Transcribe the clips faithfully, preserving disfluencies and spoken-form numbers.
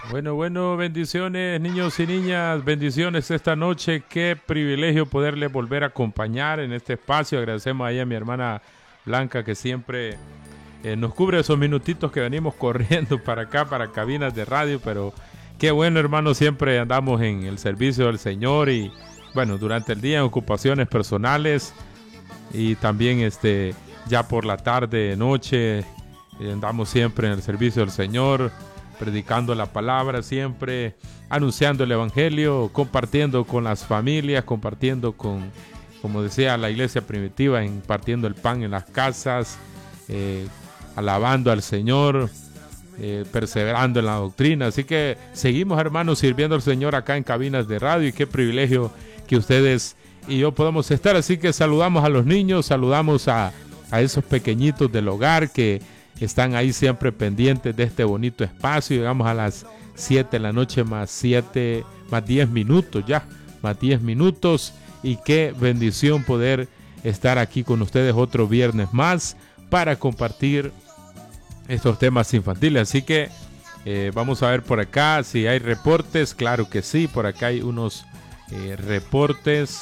Bueno, bueno, bendiciones niños y niñas, bendiciones esta noche, qué privilegio poderles volver a acompañar en este espacio. Agradecemos ahí a mi hermana Blanca que siempre eh, nos cubre esos minutitos que venimos corriendo para acá, para cabinas de radio, pero qué bueno hermano, siempre andamos en el servicio del Señor y bueno, durante el día en ocupaciones personales y también este ya por la tarde, noche, eh, andamos siempre en el servicio del Señor, predicando la palabra, siempre anunciando el evangelio, compartiendo con las familias, compartiendo con, como decía la iglesia primitiva, impartiendo el pan en las casas, eh, alabando al Señor, eh, perseverando en la doctrina. Así que seguimos hermanos sirviendo al Señor acá en cabinas de radio y qué privilegio que ustedes y yo podamos estar. Así que saludamos a los niños, saludamos a, a esos pequeñitos del hogar que están ahí siempre pendientes de este bonito espacio. Llegamos a las siete de la noche más siete, más diez minutos ya, más diez minutos. Y qué bendición poder estar aquí con ustedes otro viernes más para compartir estos temas infantiles. Así que eh, vamos a ver por acá si hay reportes. Claro que sí, por acá hay unos eh, reportes.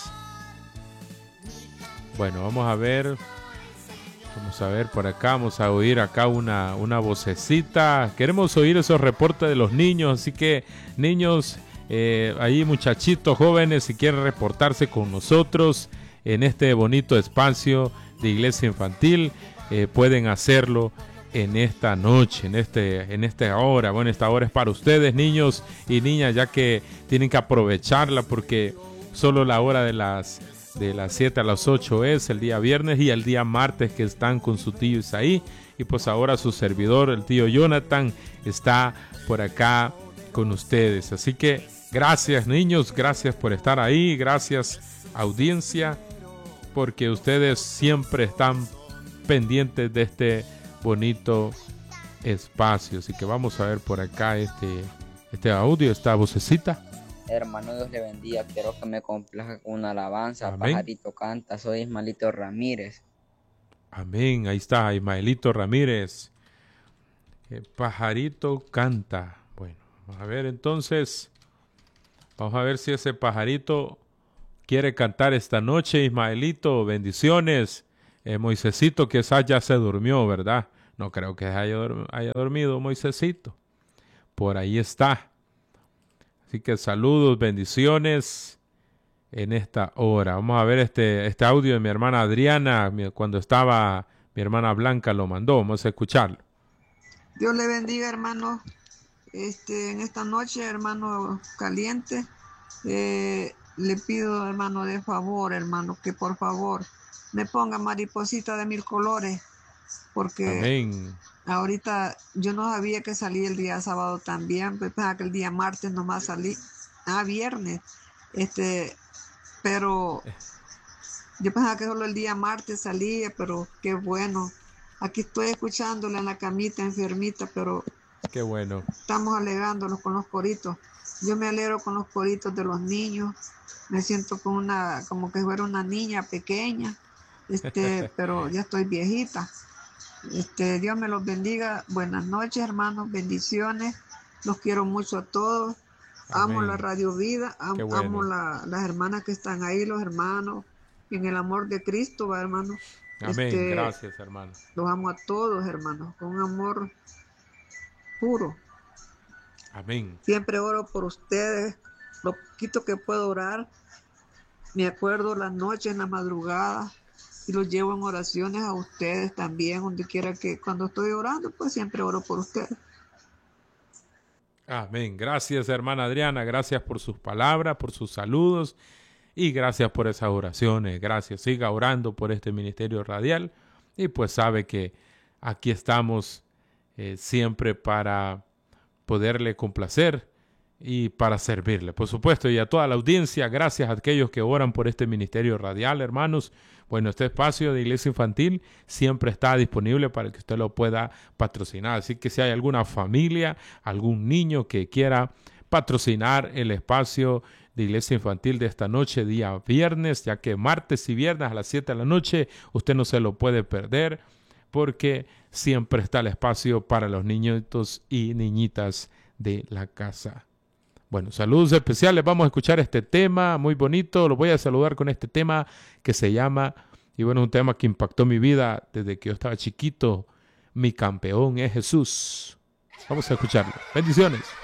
Bueno, vamos a ver. Vamos a ver por acá, vamos a oír acá una, una vocecita. Queremos oír esos reportes de los niños, así que niños, eh, ahí muchachitos jóvenes, si quieren reportarse con nosotros en este bonito espacio de iglesia infantil, eh, pueden hacerlo en esta noche, en, este, en esta hora. Bueno, esta hora es para ustedes, niños y niñas, ya que tienen que aprovecharla porque solo la hora de las... de las siete a las ocho es el día viernes y el día martes que están con su tío Isaí y pues ahora su servidor, el tío Jonathan, está por acá con ustedes. Así que gracias niños, gracias por estar ahí, gracias audiencia, porque ustedes siempre están pendientes de este bonito espacio. Así que vamos a ver por acá este, este audio, esta vocecita. Hermano, Dios le bendiga. Quiero que me complaja con una alabanza. Amén. Pajarito canta. Soy Ismaelito Ramírez. Amén. Ahí está Ismaelito Ramírez. El pajarito canta. Bueno, vamos a ver entonces. Vamos a ver si ese pajarito quiere cantar esta noche. Ismaelito, bendiciones. Eh, Moisésito, quizás ya se durmió, ¿verdad? No creo que haya, haya dormido Moisésito. Por ahí está. Así que saludos, bendiciones en esta hora. Vamos a ver este, este audio de mi hermana Adriana. Cuando estaba mi hermana Blanca lo mandó. Vamos a escucharlo. Dios le bendiga, hermano. Este, en esta noche, hermano caliente, eh, le pido, hermano, de favor, hermano, que por favor me ponga mariposita de mil colores. Porque amén. Ahorita yo no sabía que salí el día sábado también, pues pensaba que el día martes nomás salí, ah, viernes, este, pero yo pensaba que solo el día martes salía, pero qué bueno, aquí estoy escuchándola en la camita enfermita, pero qué bueno. Estamos alegándonos con los coritos, yo me alegro con los coritos de los niños, me siento como una, como que fuera una niña pequeña, este, pero ya estoy viejita. Este, Dios me los bendiga. Buenas noches, hermanos. Bendiciones. Los quiero mucho a todos. Amén. Amo la Radio Vida. Am, bueno. Amo la, las hermanas que están ahí, los hermanos. En el amor de Cristo, va, hermano. Amén. Este, gracias, hermano. Los amo a todos, hermanos. Con un amor puro. Amén. Siempre oro por ustedes. Lo poquito que puedo orar. Me acuerdo las noches, en la madrugada. Y los llevo en oraciones a ustedes también, donde quiera que, cuando estoy orando, pues siempre oro por ustedes. Amén. Gracias, hermana Adriana. Gracias por sus palabras, por sus saludos y gracias por esas oraciones. Gracias. Siga orando por este ministerio radial y pues sabe que aquí estamos eh, siempre para poderle complacer y para servirle, por supuesto, y a toda la audiencia, gracias a aquellos que oran por este ministerio radial, hermanos. Bueno, este espacio de Iglesia Infantil siempre está disponible para que usted lo pueda patrocinar, así que si hay alguna familia, algún niño que quiera patrocinar el espacio de Iglesia Infantil de esta noche, día viernes, ya que martes y viernes a las siete de la noche, usted no se lo puede perder, porque siempre está el espacio para los niñitos y niñitas de la casa. Bueno, saludos especiales. Vamos a escuchar este tema muy bonito. Los voy a saludar con este tema que se llama, y bueno, es un tema que impactó mi vida desde que yo estaba chiquito. Mi campeón es Jesús. Vamos a escucharlo. Bendiciones.